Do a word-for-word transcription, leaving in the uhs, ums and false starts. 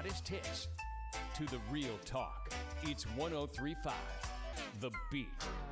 hottest hits to the real talk. It's one oh three point five The Beat.